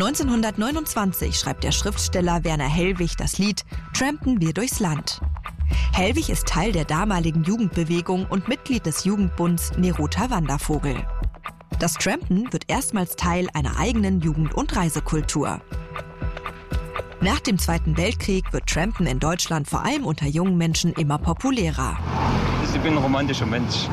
1929 schreibt der Schriftsteller Werner Hellwig das Lied »Trampen wir durchs Land«. Hellwig ist Teil der damaligen Jugendbewegung und Mitglied des Jugendbunds Neruter Wandervogel. Das Trampen wird erstmals Teil einer eigenen Jugend- und Reisekultur. Nach dem Zweiten Weltkrieg wird Trampen in Deutschland vor allem unter jungen Menschen immer populärer. Ich bin ein romantischer Mensch.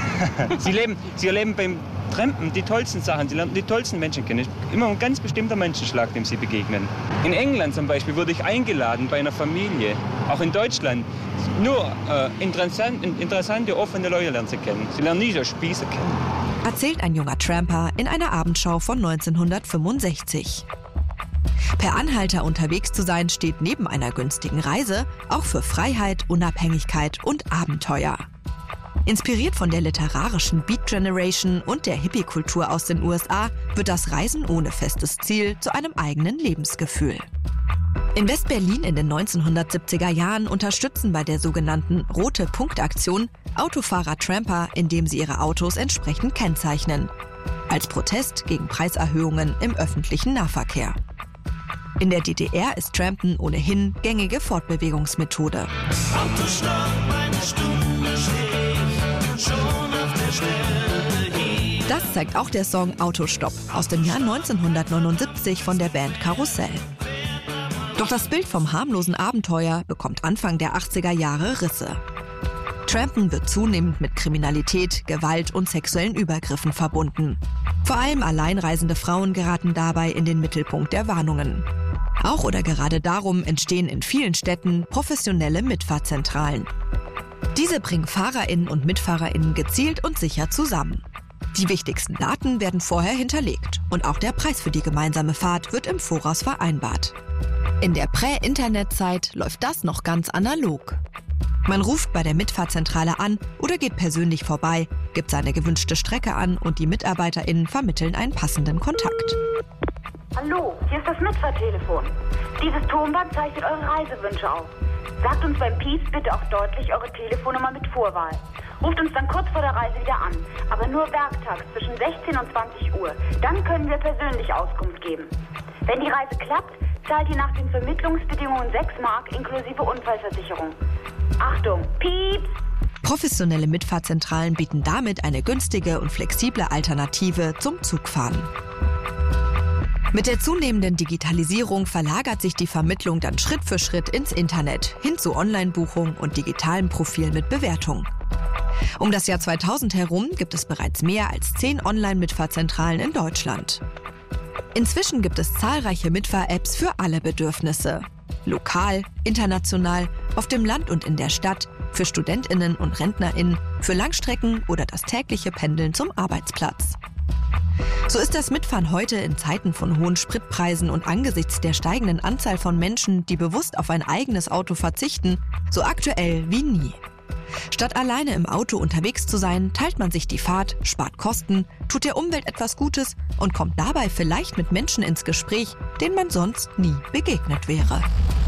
Sie erleben beim Trampen die tollsten Sachen, Sie lernen die tollsten Menschen kennen. Immer ein ganz bestimmter Menschenschlag, dem Sie begegnen. In England zum Beispiel wurde ich eingeladen bei einer Familie, auch in Deutschland. Nur interessante, offene Leute lernen Sie kennen. Sie lernen nie so Spießer kennen. Erzählt ein junger Tramper in einer Abendschau von 1965. Per Anhalter unterwegs zu sein, steht neben einer günstigen Reise auch für Freiheit, Unabhängigkeit und Abenteuer. Inspiriert von der literarischen Beat Generation und der Hippie-Kultur aus den USA wird das Reisen ohne festes Ziel zu einem eigenen Lebensgefühl. In West-Berlin in den 1970er Jahren unterstützen bei der sogenannten Rote Punkt-Aktion Autofahrer Tramper, indem sie ihre Autos entsprechend kennzeichnen. Als Protest gegen Preiserhöhungen im öffentlichen Nahverkehr. In der DDR ist Trampen ohnehin gängige Fortbewegungsmethode. Autostopp, eine Stunde steh ich schon auf der Stelle. Das zeigt auch der Song Autostopp aus dem Jahr 1979 von der Band Karussell. Doch das Bild vom harmlosen Abenteuer bekommt Anfang der 80er Jahre Risse. Trampen wird zunehmend mit Kriminalität, Gewalt und sexuellen Übergriffen verbunden. Vor allem alleinreisende Frauen geraten dabei in den Mittelpunkt der Warnungen. Auch oder gerade darum entstehen in vielen Städten professionelle Mitfahrzentralen. Diese bringen FahrerInnen und MitfahrerInnen gezielt und sicher zusammen. Die wichtigsten Daten werden vorher hinterlegt und auch der Preis für die gemeinsame Fahrt wird im Voraus vereinbart. In der Prä-Internet-Zeit läuft das noch ganz analog. Man ruft bei der Mitfahrzentrale an oder geht persönlich vorbei, gibt seine gewünschte Strecke an und die MitarbeiterInnen vermitteln einen passenden Kontakt. Hallo, hier ist das Mitfahrtelefon. Dieses Tonband zeichnet eure Reisewünsche auf. Sagt uns beim Piep bitte auch deutlich eure Telefonnummer mit Vorwahl. Ruft uns dann kurz vor der Reise wieder an, aber nur werktags zwischen 16 und 20 Uhr. Dann können wir persönlich Auskunft geben. Wenn die Reise klappt, zahlt ihr nach den Vermittlungsbedingungen 6 Mark inklusive Unfallversicherung. Achtung, Pieps! Professionelle Mitfahrzentralen bieten damit eine günstige und flexible Alternative zum Zugfahren. Mit der zunehmenden Digitalisierung verlagert sich die Vermittlung dann Schritt für Schritt ins Internet, hin zu Online-Buchung und digitalen Profilen mit Bewertung. Um das Jahr 2000 herum gibt es bereits mehr als 10 Online-Mitfahrzentralen in Deutschland. Inzwischen gibt es zahlreiche Mitfahr-Apps für alle Bedürfnisse. Lokal, international, auf dem Land und in der Stadt, für StudentInnen und RentnerInnen, für Langstrecken oder das tägliche Pendeln zum Arbeitsplatz. So ist das Mitfahren heute in Zeiten von hohen Spritpreisen und angesichts der steigenden Anzahl von Menschen, die bewusst auf ein eigenes Auto verzichten, so aktuell wie nie. Statt alleine im Auto unterwegs zu sein, teilt man sich die Fahrt, spart Kosten, tut der Umwelt etwas Gutes und kommt dabei vielleicht mit Menschen ins Gespräch, denen man sonst nie begegnet wäre.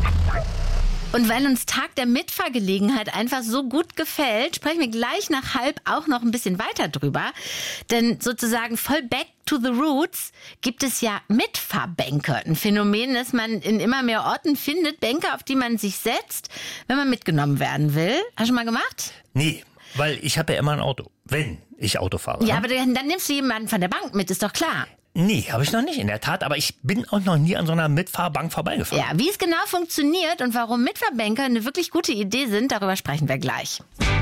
Und weil uns Tag der Mitfahrgelegenheit einfach so gut gefällt, sprechen wir gleich nach 12:30 auch noch ein bisschen weiter drüber. Denn sozusagen voll back to the roots gibt es ja Mitfahrbänke. Ein Phänomen, das man in immer mehr Orten findet. Bänke, auf die man sich setzt, wenn man mitgenommen werden will. Hast du schon mal gemacht? Nee, weil ich habe ja immer ein Auto, wenn ich Auto fahre. Ja, aber dann nimmst du jemanden von der Bank mit, ist doch klar. Nee, habe ich noch nicht, in der Tat. Aber ich bin auch noch nie an so einer Mitfahrbank vorbeigefahren. Ja, wie es genau funktioniert und warum Mitfahrbänke eine wirklich gute Idee sind, darüber sprechen wir gleich.